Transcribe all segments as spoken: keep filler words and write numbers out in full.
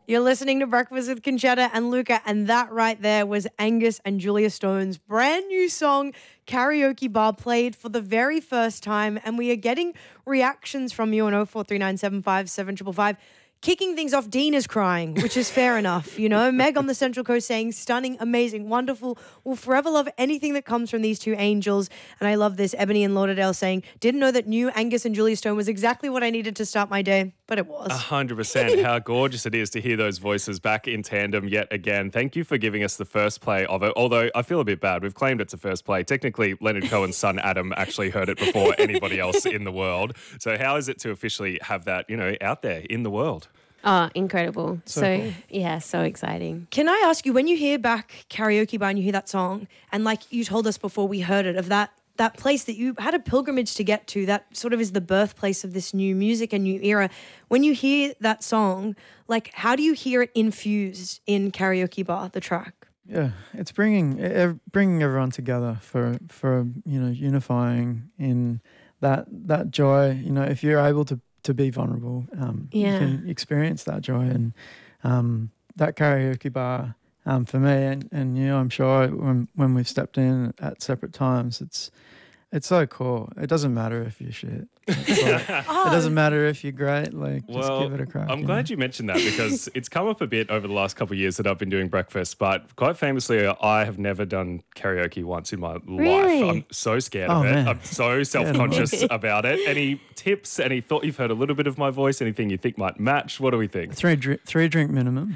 You're listening to Breakfast with Conchetta and Luca, and that right there was Angus and Julia Stone's brand new song, Karaoke Bar, played for the very first time, and we are getting reactions from you on oh four three nine seven five seven five five. Kicking things off, Dean is crying, which is fair enough, you know. Meg on the Central Coast saying, stunning, amazing, wonderful. We'll forever love anything that comes from these two angels. And I love this. Ebony in Lauderdale saying, didn't know that new Angus and Julia Stone was exactly what I needed to start my day, but it was. A hundred percent. How gorgeous it is to hear those voices back in tandem yet again. Thank you for giving us the first play of it. Although I feel a bit bad. We've claimed it's a first play. Technically, Leonard Cohen's son Adam actually heard it before anybody else in the world. So how is it to officially have that, you know, out there in the world? Oh, incredible. So So, cool. yeah, so exciting. Can I ask you, when you hear back Karaoke Bar and you hear that song, and like you told us before we heard it, of that that place that you had a pilgrimage to get to, that sort of is the birthplace of this new music and new era. When you hear that song, like how do you hear it infused in Karaoke Bar, the track? Yeah, it's bringing ev- bringing everyone together for for you know unifying in that that joy. You know, if you're able to to be vulnerable, um, Yeah. you can experience that joy, and um, that karaoke bar um, for me, and, and you know, I'm sure when when we've stepped in at separate times, it's it's so cool. It doesn't matter if you're shit. It's like, Oh, It doesn't matter if you're great. Like, just Well, give it a crack. I'm you glad know? you mentioned that because it's come up a bit over the last couple of years that I've been doing breakfast, but quite famously, I have never done karaoke once in my Really? life. I'm so scared Oh, of it. man. I'm so self-conscious about it. Any tips? Any thought? You've heard a little bit of my voice? Anything you think might match? What do we think? Three dri- three drink minimum.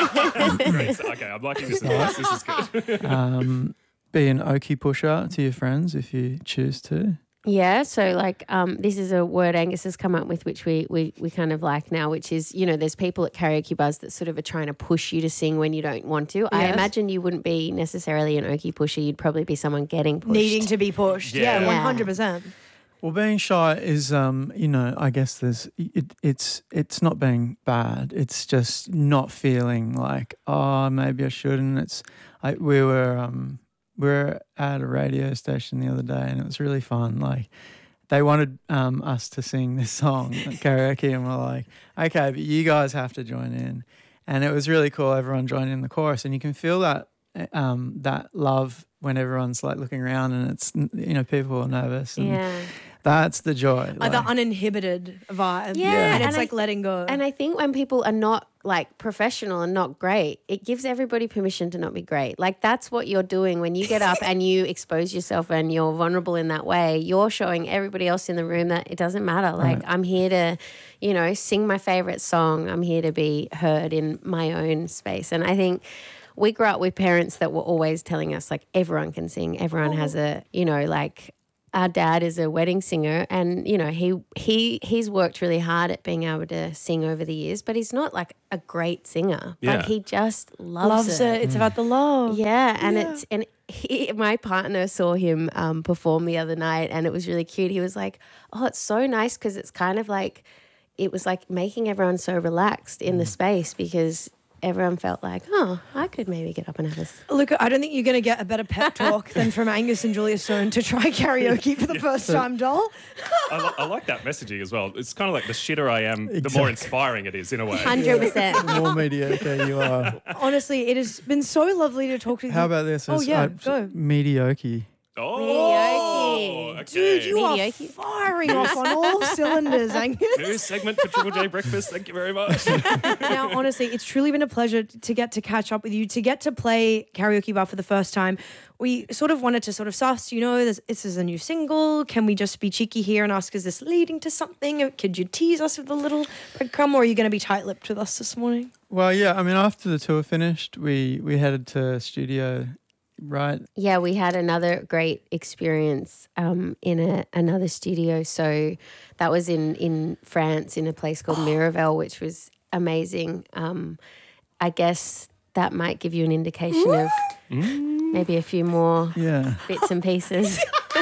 Great. So- okay, I'm liking this advice. This is good. Um, be an okie pusher to your friends if you choose to. Yeah, so like um, this is a word Angus has come up with, which we, we we kind of like now, which is, you know, there's people at karaoke bars that sort of are trying to push you to sing when you don't want to. I Yes. imagine you wouldn't be necessarily an okie pusher. You'd probably be someone getting pushed. needing to be pushed. Yeah, Yeah. one hundred percent. Well, being shy is, um, you know, I guess there's it, it's it's not being bad. It's just not feeling like, oh, maybe I shouldn't. It's I we were um, we were at a radio station the other day, and it was really fun. Like they wanted um, us to sing this song at karaoke, and we're like, okay, but you guys have to join in. And it was really cool. Everyone joined in the chorus, and you can feel that um, that love when everyone's like looking around, and it's, you know, people are nervous. And Yeah. that's the joy. Like the like- uninhibited vibe. Yeah, And it's and like I- letting go. And I think when people are not like professional and not great, it gives everybody permission to not be great. Like that's what you're doing when you get up and you expose yourself and you're vulnerable in that way. You're showing everybody else in the room that it doesn't matter. Like Right. I'm here to, you know, sing my favorite song. I'm here to be heard in my own space. And I think we grew up with parents that were always telling us like everyone can sing. Everyone has a, you know, like our dad is a wedding singer, and you know he he he's worked really hard at being able to sing over the years, but he's not like a great singer. Yeah. But he just loves, loves it. It's about the love. Yeah, and it's and he, my partner saw him um, perform the other night, and it was really cute. He was like, "Oh, it's so nice because it's kind of like it was like making everyone so relaxed in the space because." Everyone felt like, oh, I could maybe get up and have a... s-" Look, I don't think you're going to get a better pep talk than from Angus and Julia Stone to try karaoke for the first time, doll. I, li- I like that messaging as well. It's kind of like the shitter I am, the Exactly. more inspiring it is in a way. one hundred percent. The more mediocre you are. Honestly, it has been so lovely to talk to you. How about this? Oh, It's, yeah, uh, go. Mediocre. Oh, Mediocre. okay. Dude, you are Mediocre. firing off on all cylinders, Angus. New segment for Triple J Breakfast. Thank you very much. Now, honestly, it's truly been a pleasure to get to catch up with you, to get to play Karaoke Bar for the first time. We sort of wanted to sort of suss, you know, this, this is a new single. Can we just be cheeky here and ask, is this leading to something? Could you tease us with a little breadcrumb, or are you going to be tight-lipped with us this morning? Well, yeah. I mean, after the tour finished, we we headed to studio, right? Yeah, we had another great experience um, in a, another studio. So that was in, in France in a place called Miraval, which was amazing. Um, I guess that might give you an indication of maybe a few more Yeah. bits and pieces.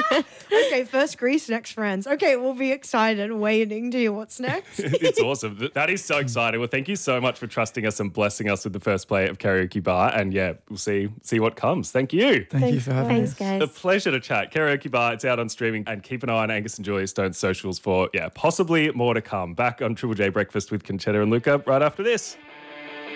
Okay, first Greece, next France. Okay, we'll be excited, waiting to hear what's next. It's awesome. Th- That is so exciting. Well, thank you so much for trusting us and blessing us with the first play of Karaoke Bar. And yeah, we'll see see what comes. Thank you. Thank you Thanks, for having Thanks, us. guys. A pleasure to chat. Karaoke Bar, it's out on streaming, and keep an eye on Angus and Julia Stone's socials for, yeah, possibly more to come. Back on Triple J Breakfast with Conchetta and Luca right after this.